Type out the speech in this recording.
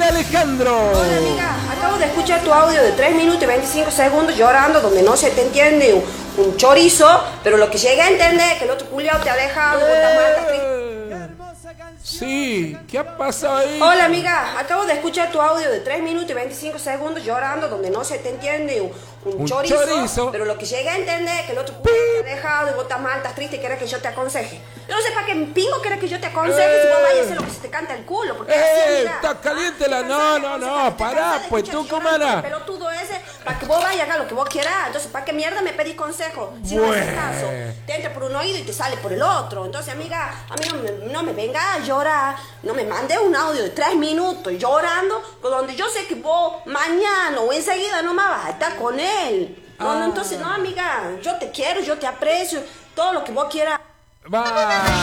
Hola Alejandro. Hola amiga, acabo de escuchar tu audio de 3 minutos y 25 segundos llorando donde no se te entiende un chorizo, pero lo que llegué a entender es que el otro culiao te ha dejado, vos estás mal, estás triste. Sí, ¿qué ha pasado ahí? Hola amiga, acabo de escuchar tu audio de 3 minutos y 25 segundos llorando donde no se te entiende un chorizo, pero lo que llegué a entender es que el otro culiao te ha dejado y vos estás mal, estás triste y querés que yo te aconseje. Yo no sé para qué pingo querés que yo te aconseje si vos vayas a hacer lo que se te canta el culo, porque así, amiga. Está caliente la... No, pará, pues tú, ¿cómo era? El pelotudo ese, para que vos vayas a hacer lo que vos quieras. Entonces, ¿para qué mierda me pedís consejo? Si no haces caso, te entra por un oído y te sale por el otro. Entonces, amiga, a mí no me venga a llorar, no me mandes un audio de 3 minutos llorando, donde yo sé que vos mañana o enseguida no me vas a estar con él. No, entonces, no, amiga, yo te quiero, yo te aprecio, todo lo que vos quieras. Va.